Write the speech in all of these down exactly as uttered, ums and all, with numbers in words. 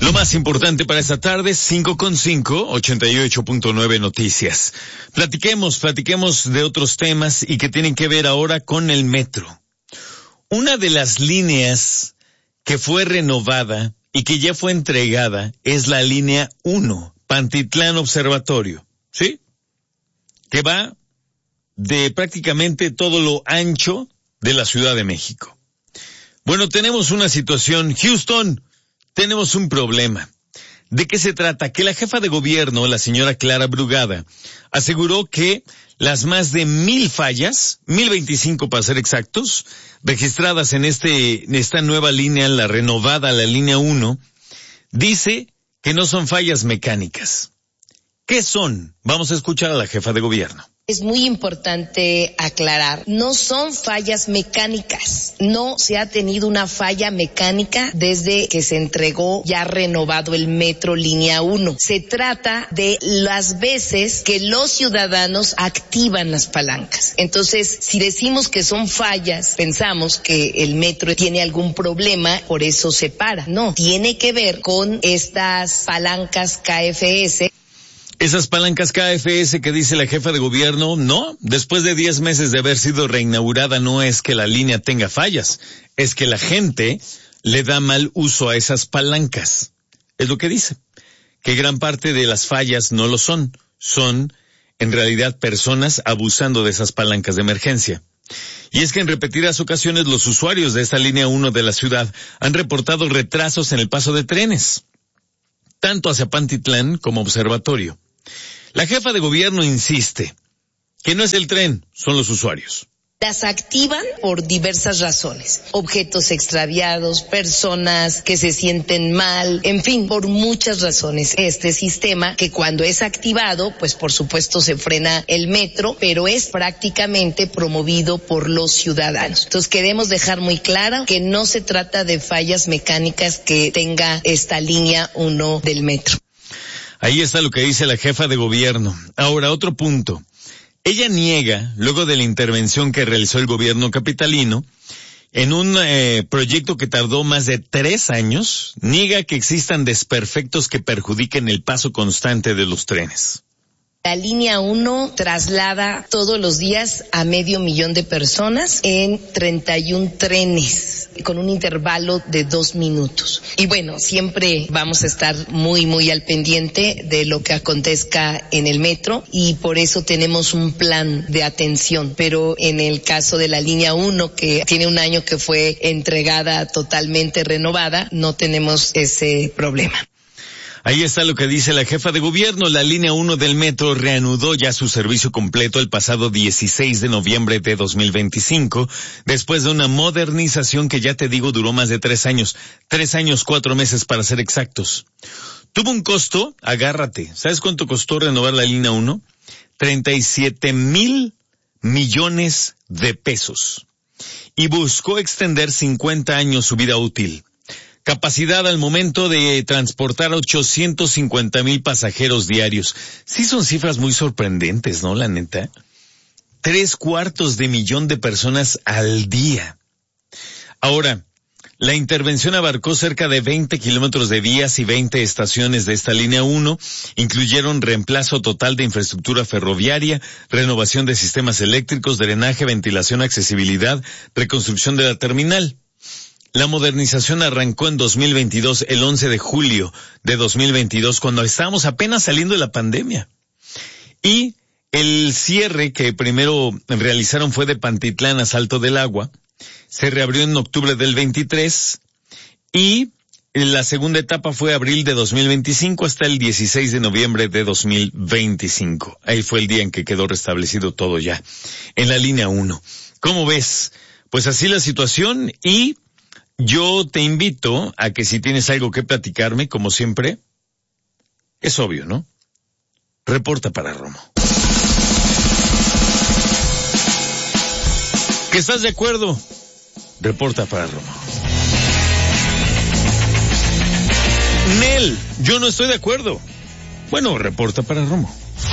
Lo más importante para esta tarde, cinco con cinco, ochenta y ocho punto nueve Noticias. Platiquemos, platiquemos de otros temas y que tienen que ver ahora con el metro. Una de las líneas que fue renovada y que ya fue entregada es la línea uno, Pantitlán Observatorio, ¿sí? Que va de prácticamente todo lo ancho de la Ciudad de México. Bueno, tenemos una situación, Houston, tenemos un problema. ¿De qué se trata? Que la jefa de gobierno, la señora Clara Brugada, aseguró que las más de mil fallas, mil veinticinco para ser exactos, registradas en este, en esta nueva línea, la renovada, la línea uno, dice que no son fallas mecánicas. ¿Qué son? Vamos a escuchar a la jefa de gobierno. Es muy importante aclarar, no son fallas mecánicas, no se ha tenido una falla mecánica desde que se entregó ya renovado el metro línea uno. Se trata de las veces que los ciudadanos activan las palancas. Entonces, si decimos que son fallas, pensamos que el metro tiene algún problema, por eso se para. No, tiene que ver con estas palancas K F S. Esas palancas K F S que dice la jefa de gobierno, no, después de diez meses de haber sido reinaugurada no es que la línea tenga fallas, es que la gente le da mal uso a esas palancas. Es lo que dice, que gran parte de las fallas no lo son, son en realidad personas abusando de esas palancas de emergencia. Y es que en repetidas ocasiones los usuarios de esta línea uno de la ciudad han reportado retrasos en el paso de trenes, tanto hacia Pantitlán como Observatorio. La jefa de gobierno insiste que no es el tren, son los usuarios. Las activan por diversas razones, objetos extraviados, personas que se sienten mal, en fin, por muchas razones. Este sistema que cuando es activado, pues por supuesto se frena el metro, pero es prácticamente promovido por los ciudadanos. Entonces queremos dejar muy claro que no se trata de fallas mecánicas que tenga esta línea uno del metro. Ahí está lo que dice la jefa de gobierno. Ahora, otro punto. Ella niega, luego de la intervención que realizó el gobierno capitalino, en un eh, proyecto que tardó más de tres años, niega que existan desperfectos que perjudiquen el paso constante de los trenes. La línea uno traslada todos los días a medio millón de personas en treinta y un trenes, con un intervalo de dos minutos. Y bueno, siempre vamos a estar muy, muy al pendiente de lo que acontezca en el metro y por eso tenemos un plan de atención. Pero en el caso de la línea uno, que tiene un año que fue entregada totalmente renovada, no tenemos ese problema. Ahí está lo que dice la jefa de gobierno. La línea uno del metro reanudó ya su servicio completo el pasado dieciséis de noviembre de dos mil veinticinco, después de una modernización que ya te digo duró más de tres años. Tres años, cuatro meses para ser exactos. Tuvo un costo, agárrate. ¿Sabes cuánto costó renovar la línea uno? treinta y siete mil millones de pesos. Y buscó extender cincuenta años su vida útil. Capacidad al momento de transportar a ochocientos cincuenta mil pasajeros diarios. Sí son cifras muy sorprendentes, ¿no? La neta. Tres cuartos de millón de personas al día. Ahora, la intervención abarcó cerca de veinte kilómetros de vías y veinte estaciones de esta línea uno. Incluyeron reemplazo total de infraestructura ferroviaria, renovación de sistemas eléctricos, drenaje, ventilación, accesibilidad, reconstrucción de la terminal. La modernización arrancó en dos mil veintidós, el once de julio de dos mil veintidós, cuando estábamos apenas saliendo de la pandemia. Y el cierre que primero realizaron fue de Pantitlán a Salto del Agua. Se reabrió en octubre del veintitrés y la segunda etapa fue abril de dos mil veinticinco hasta el dieciséis de noviembre de dos mil veinticinco. Ahí fue el día en que quedó restablecido todo ya en la línea uno. ¿Cómo ves? Pues así la situación y yo te invito a que si tienes algo que platicarme, como siempre, es obvio, ¿no? Reporta para Romo. ¿Que estás de acuerdo? Reporta para Romo. Nel, yo no estoy de acuerdo. Bueno, reporta para Romo.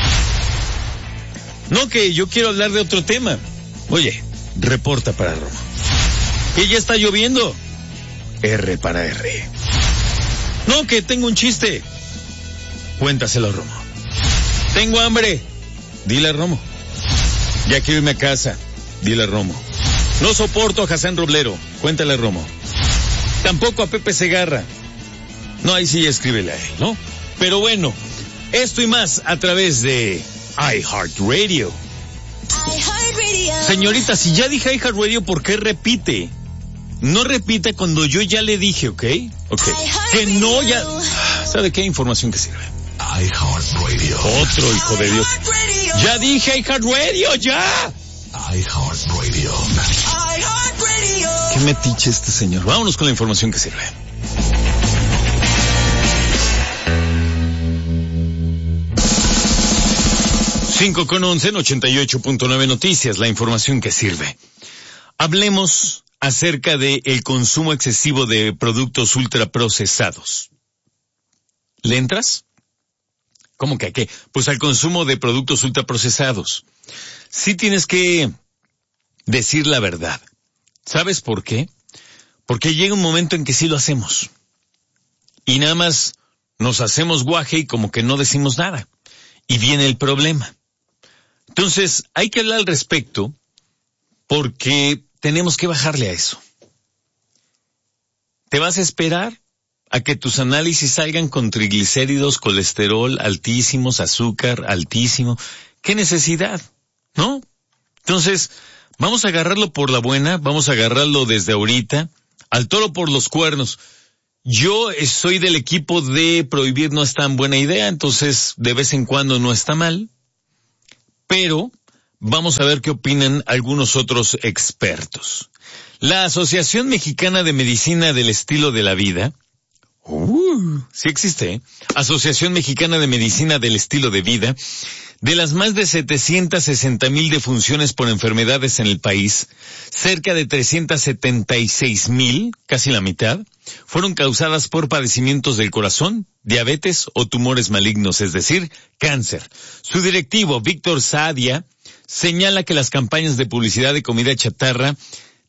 No, que yo quiero hablar de otro tema. Oye, reporta para Romo. Que ya está lloviendo. R para R. No, que tengo un chiste. Cuéntaselo a Romo. Tengo hambre. Dile a Romo. Ya quiero irme a casa. Dile a Romo. No soporto a Hassan Roblero. Cuéntale a Romo. Tampoco a Pepe Segarra. No, ahí sí escríbele a él, ¿no? Pero bueno, esto y más a través de iHeartRadio. Señorita, si ya dije iHeartRadio, ¿por qué repite? No repita cuando yo ya le dije, ¿ok? Ok. Que no ya... ¿Sabe qué? Información que sirve. iHeartRadio. Otro hijo de Dios. Ya dije iHeartRadio, ya. iHeartRadio. Qué metiche este señor. Vámonos con la información que sirve. cinco con once en ochenta y ocho punto nueve Noticias, la información que sirve. Hablemos acerca de el consumo excesivo de productos ultraprocesados. ¿Le entras? ¿Cómo que a qué? Pues al consumo de productos ultraprocesados. Sí tienes que decir la verdad. ¿Sabes por qué? Porque llega un momento en que sí lo hacemos. Y nada más nos hacemos guaje y como que no decimos nada. Y viene el problema. Entonces, hay que hablar al respecto porque tenemos que bajarle a eso. ¿Te vas a esperar a que tus análisis salgan con triglicéridos, colesterol altísimos, azúcar altísimo? ¿Qué necesidad? ¿No? Entonces, vamos a agarrarlo por la buena, vamos a agarrarlo desde ahorita, al toro por los cuernos. Yo soy del equipo de prohibir no es tan buena idea, entonces de vez en cuando no está mal, pero vamos a ver qué opinan algunos otros expertos. La Asociación Mexicana de Medicina del Estilo de la Vida, uh, sí existe, ¿eh? Asociación Mexicana de Medicina del Estilo de Vida, de las más de setecientas sesenta mil defunciones por enfermedades en el país, cerca de trescientas setenta y seis mil, casi la mitad, fueron causadas por padecimientos del corazón, diabetes o tumores malignos, es decir, cáncer. Su directivo, Víctor Saadia, señala que las campañas de publicidad de comida chatarra